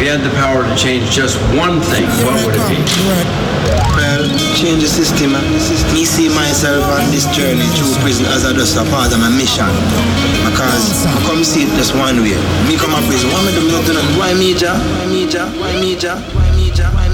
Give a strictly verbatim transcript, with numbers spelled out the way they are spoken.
you had the power to change just one thing, what would it be? Well, change the system. Me see myself on this journey through prison as a just a part of my mission. Because I come see it just one way. Me come to prison, why me do nothing? Why me, ja? Why me, ja? Why me, ja? Why me, ja?